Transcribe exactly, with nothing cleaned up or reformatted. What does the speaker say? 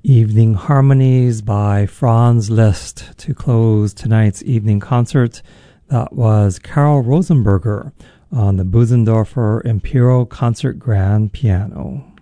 Evening Harmonies by Franz Liszt to close tonight's evening concert. That was Karl Rosenberger on the Bösendorfer Imperial Concert Grand Piano.